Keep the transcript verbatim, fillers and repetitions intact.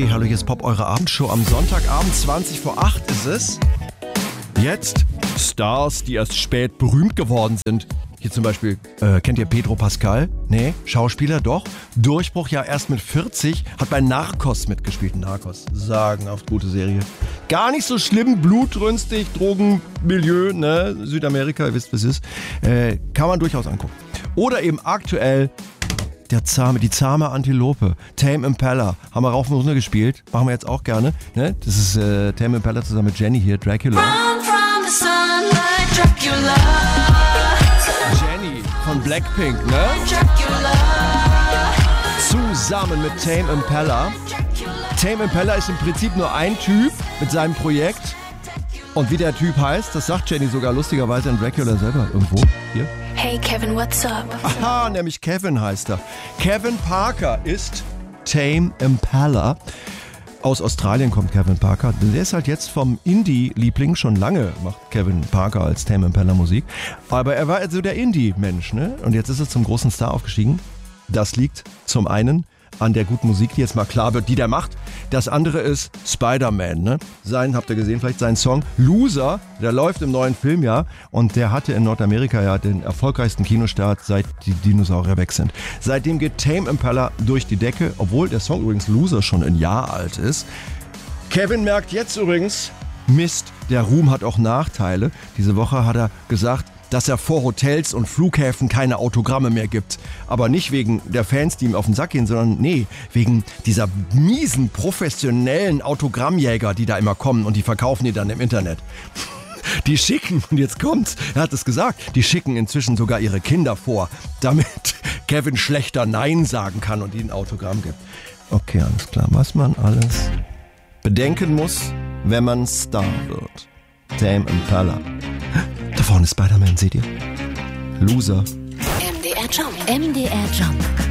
Hey, hallo, hier ist Pop, eure Abendshow. Am Sonntagabend, zwanzig vor acht ist es. Jetzt Stars, die erst spät berühmt geworden sind. Hier zum Beispiel, äh, kennt ihr Pedro Pascal? Nee, Schauspieler, doch. Durchbruch ja erst mit vierzig, hat bei Narcos mitgespielt. Narcos, sagenhaft gute Serie. Gar nicht so schlimm, blutrünstig, Drogenmilieu, ne? Südamerika, ihr wisst, was es ist. Äh, kann man durchaus angucken. Oder eben aktuell der zahme, die zahme Antilope, Tame Impala, haben wir rauf und runter gespielt, machen wir jetzt auch gerne. Ne? Das ist äh, Tame Impala zusammen mit Jenny hier, Dracula. Run from the sunlight, Dracula. Jenny von Blackpink, ne? Dracula. Zusammen mit Tame Impala. Tame Impala ist im Prinzip nur ein Typ mit seinem Projekt. Und wie der Typ heißt, das sagt Jenny sogar lustigerweise in Dracula selber irgendwo. Hier. Hey Kevin, what's up? Aha, nämlich Kevin heißt er. Kevin Parker ist Tame Impala. Aus Australien kommt Kevin Parker. Der ist halt jetzt vom Indie-Liebling, schon lange macht Kevin Parker als Tame Impala Musik. Aber er war also der Indie-Mensch, ne? Und jetzt ist er zum großen Star aufgestiegen. Das liegt zum einen an der guten Musik, die jetzt mal klar wird, die der macht. Das andere ist Spider-Man, ne? Sein, habt ihr gesehen, vielleicht seinen Song Loser, der läuft im neuen Filmjahr und der hatte in Nordamerika ja den erfolgreichsten Kinostart, seit die Dinosaurier weg sind. Seitdem geht Tame Impala durch die Decke, obwohl der Song übrigens Loser schon ein Jahr alt ist. Kevin merkt jetzt übrigens, Mist, der Ruhm hat auch Nachteile. Diese Woche hat er gesagt, dass er vor Hotels und Flughäfen keine Autogramme mehr gibt. Aber nicht wegen der Fans, die ihm auf den Sack gehen, sondern nee, wegen dieser miesen, professionellen Autogrammjäger, die da immer kommen und die verkaufen die dann im Internet. Die schicken, und jetzt kommt's, er hat es gesagt, die schicken inzwischen sogar ihre Kinder vor, damit Kevin schlechter Nein sagen kann und ihnen ein Autogramm gibt. Okay, alles klar, was man alles bedenken muss, wenn man Star wird. Tame Impala. Da vorne ist Spider-Man, seht ihr? Loser. M D R Jump. M D R Jump.